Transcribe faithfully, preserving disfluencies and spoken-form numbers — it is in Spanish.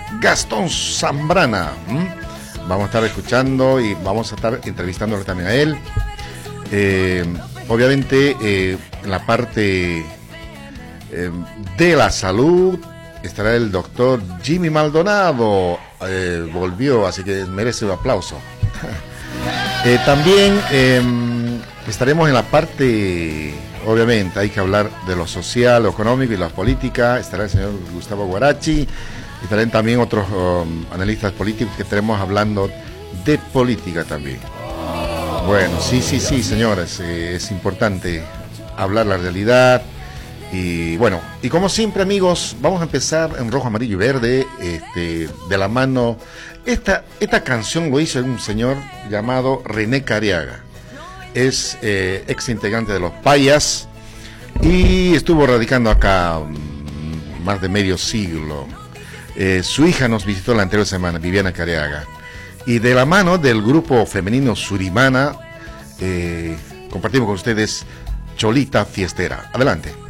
Gastón Zambrana. ¿Mm? Vamos a estar escuchando y vamos a estar entrevistándolo también a él. Eh, obviamente, eh, en la parte eh, de la salud estará el doctor Jimmy Maldonado. Eh, volvió, así que merece un aplauso. eh, también eh, estaremos en la parte, obviamente, hay que hablar de lo social, lo económico y la política. Estará el señor Gustavo Guarachi. Estarán también otros um, analistas políticos que estaremos hablando de política también. Bueno, sí, sí, sí, señores, eh, es importante hablar la realidad. Y bueno, y como siempre, amigos, vamos a empezar en rojo, amarillo y verde, este, de la mano. Esta, esta canción lo hizo un señor llamado René Cariaga. Es eh, ex integrante de Los Payas y estuvo radicando acá um, más de medio siglo. Eh, su hija nos visitó la anterior semana, Viviana Cariaga. Y de la mano del grupo femenino Surimana, eh, compartimos con ustedes Cholita Fiestera. Adelante.